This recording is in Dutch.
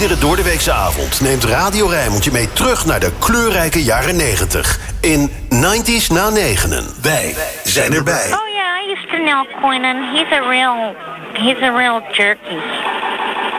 Iedere doordeweekse avond neemt Radio Rijnmond je mee terug naar de kleurrijke jaren 90. In 90s na negenen. Wij zijn erbij. Oh yeah, I used to know Quinnan. He's a real jerky.